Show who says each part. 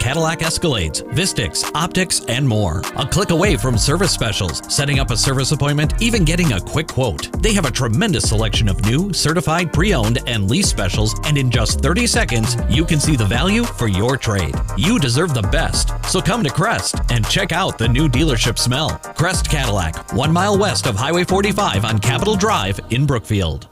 Speaker 1: Cadillac Escalades, Vistix, Optics, and more. A click away from service specials, setting up a service appointment, even getting a quick quote. They have a tremendous selection of new, certified, pre-owned, and lease specials, and in just 30 seconds, you can see the value for your trade. You deserve the best, so come to Crest and check out the new dealership smell. Crest Cadillac, 1 mile west of Highway 45 on Capitol Drive in Brookfield.